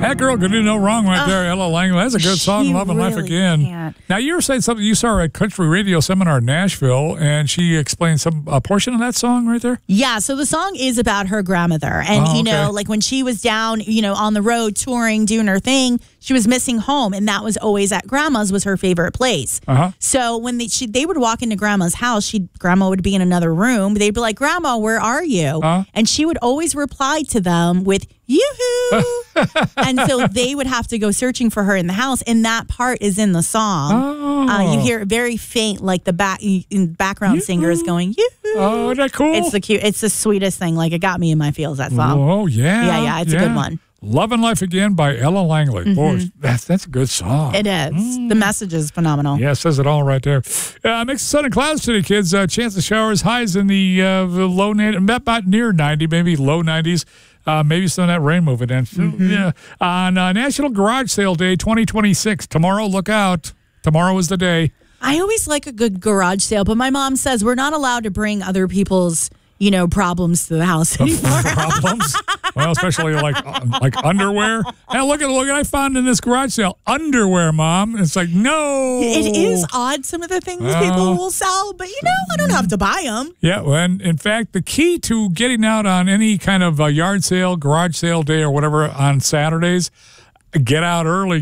That girl could do no wrong right there, Ella Langley. That's a good song, Love and Life Again. Can't. Now, you were saying something, you saw her at Country Radio Seminar in Nashville, and she explained a portion of that song right there? Yeah, so the song is about her grandmother. And, you know, like when she was down, you know, on the road touring, doing her thing, she was missing home, and that was always at Grandma's was her favorite place. So when they would walk into Grandma's house, Grandma would be in another room. They'd be like, Grandma, where are you? And she would always reply to them with, yoo-hoo. And so they would have to go searching for her in the house, and that part is in the song. You hear it very faint, like the background singer is going, yoo-hoo. Oh, isn't that cool? It's the sweetest thing. Like, it got me in my feels, that song. Oh, yeah. Yeah, it's a good one. Love and Life Again by Ella Langley. Boy, that's a good song. It is. The message is phenomenal. Yeah, it says it all right there. Mix of sun and clouds today, kids. Chance of showers, highs in the low, about near 90, maybe low 90s. Maybe some of that rain moving in. Yeah. On National Garage Sale Day 2026. Tomorrow, look out. Tomorrow is the day. I always like a good garage sale, but my mom says we're not allowed to bring other people's problems to the house anymore. Problems? Well, especially like underwear. Now look at I found in this garage sale underwear, Mom. It's like, no. It is odd, some of the things people will sell, but I don't have to buy them. Yeah, well, in fact, the key to getting out on any kind of yard sale, garage sale day, or whatever on Saturdays, get out early.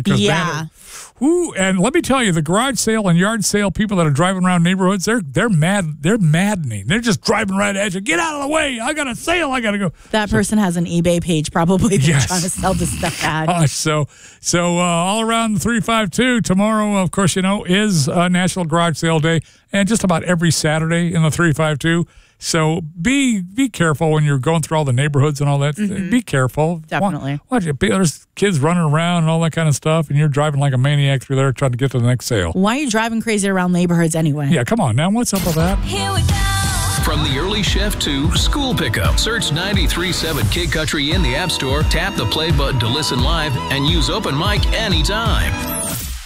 And let me tell you, the garage sale and yard sale people that are driving around neighborhoods, they're mad. They're maddening. They're just driving right at you. Get out of the way. I got a sale. I got to go. That person has an eBay page probably that's trying to sell this stuff at. So all around the 352, tomorrow, of course, is National Garage Sale Day, and just about every Saturday in the 352. So be careful when you're going through all the neighborhoods and all that. Be careful. Definitely. There's kids running around and all that kind of stuff, and you're driving like a maniac through there trying to get to the next sale. Why are you driving crazy around neighborhoods anyway? Yeah, come on now. What's up with that? Here we go. From the early shift to school pickup, search 93.7 Kid Country in the App Store, tap the play button to listen live, and use Open Mic anytime.